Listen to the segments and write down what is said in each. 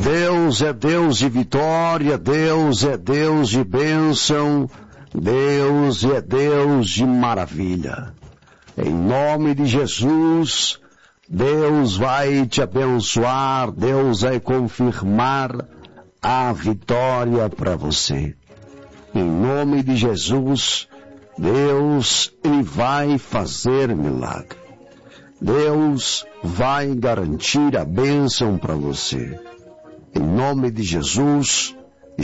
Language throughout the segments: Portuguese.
Deus é Deus de vitória, Deus é Deus de bênção, Deus é Deus de maravilha. Em nome de Jesus, Deus vai te abençoar, Deus vai confirmar a vitória para você. Em nome de Jesus, Deus, Ele vai fazer milagre. Deus vai garantir a bênção para você. Em nome de Jesus,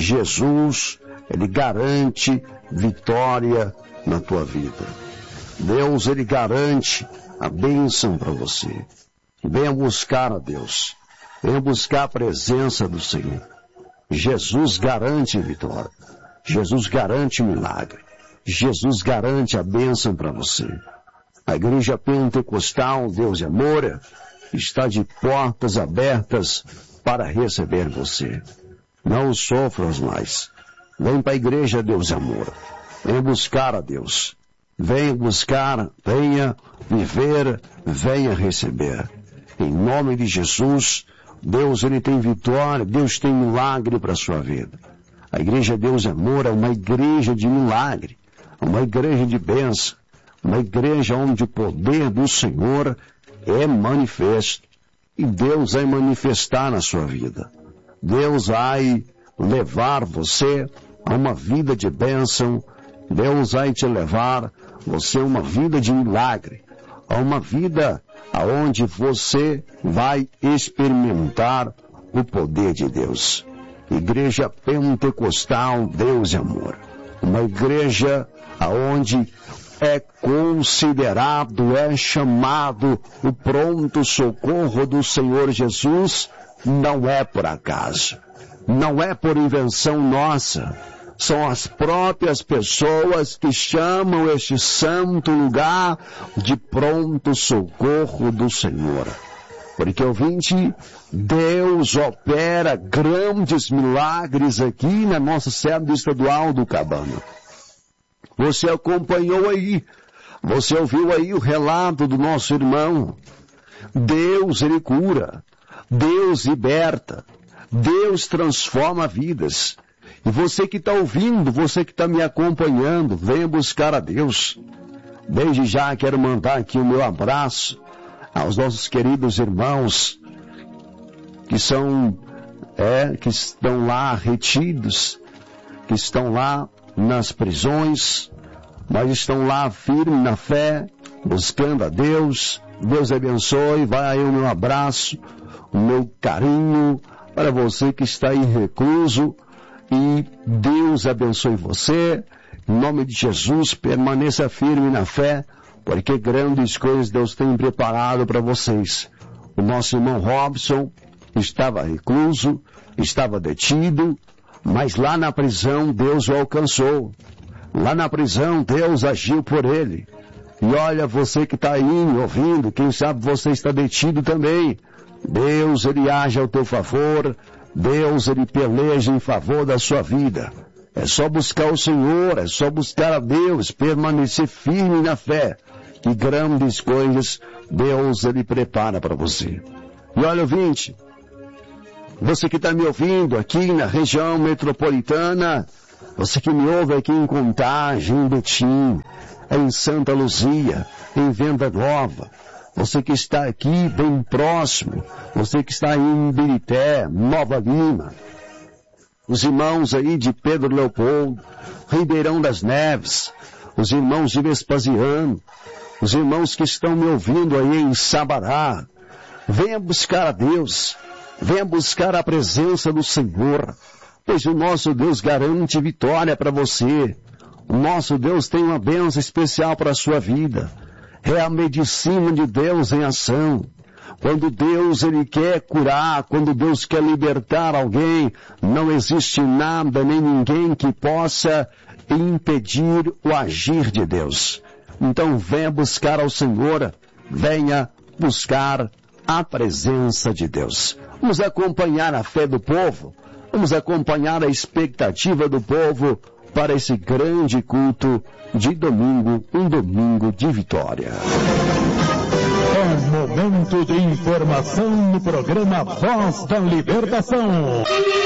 Jesus, Ele garante vitória na tua vida. Deus, Ele garante a bênção para você. Venha buscar a Deus. Venha buscar a presença do Senhor. Jesus garante vitória. Jesus garante milagre. Jesus garante a bênção para você. A Igreja Pentecostal, Deus de Amor, está de portas abertas para receber você. Não sofras mais. Vem para a Igreja, Deus de Amor. Venha buscar a Deus. Venha buscar, venha viver, venha receber. Em nome de Jesus, Deus, Ele tem vitória, Deus tem milagre para a sua vida. A Igreja Deus de Amor é uma igreja de milagre, uma igreja de bênção, uma igreja onde o poder do Senhor é manifesto. E Deus vai manifestar na sua vida. Deus vai levar você a uma vida de bênção. Deus vai te levar você a uma vida de milagre, a uma vida aonde você vai experimentar o poder de Deus. Igreja Pentecostal, Deus de Amor. Uma igreja aonde é considerado, é chamado o pronto socorro do Senhor Jesus, não é por acaso, não é por invenção nossa, são as próprias pessoas que chamam este santo lugar de pronto socorro do Senhor. Porque, ouvinte, Deus opera grandes milagres aqui na nossa sede estadual do Cabana. Você acompanhou aí, você ouviu aí o relato do nosso irmão. Deus, Ele cura, Deus liberta, Deus transforma vidas. E você que está ouvindo, você que está me acompanhando, venha buscar a Deus. Desde já quero mandar aqui o meu abraço aos nossos queridos irmãos que estão lá retidos, que estão lá nas prisões, mas estão lá firmes na fé, buscando a Deus. Deus abençoe, vai aí o meu abraço, o meu carinho para você que está aí recluso, e Deus abençoe você. Em nome de Jesus, permaneça firme na fé, porque grandes coisas Deus tem preparado para vocês. O nosso irmão Robson estava recluso, estava detido, mas lá na prisão Deus o alcançou. Lá na prisão Deus agiu por ele. E olha, você que está aí me ouvindo, quem sabe você está detido também. Deus, Ele age ao teu favor. Deus, Ele peleja em favor da sua vida. É só buscar o Senhor, é só buscar a Deus, permanecer firme na fé. E grandes coisas Deus, Ele prepara para você. E olha, ouvinte, você que está me ouvindo aqui na região metropolitana, você que me ouve aqui em Contagem, em Betim, em Santa Luzia, em Venda Nova, você que está aqui bem próximo, você que está em Ibirité, Nova Lima, os irmãos aí de Pedro Leopoldo, Ribeirão das Neves, os irmãos de Vespasiano, os irmãos que estão me ouvindo aí em Sabará, venha buscar a Deus, venha buscar a presença do Senhor, pois o nosso Deus garante vitória para você. O nosso Deus tem uma bênção especial para a sua vida. É a medicina de Deus em ação. Quando Deus, Ele quer curar, quando Deus quer libertar alguém, não existe nada nem ninguém que possa impedir o agir de Deus. Então venha buscar ao Senhor, venha buscar a presença de Deus. Vamos acompanhar a fé do povo, vamos acompanhar a expectativa do povo para esse grande culto de domingo, um domingo de vitória. É Momento de informação no programa Voz da Libertação.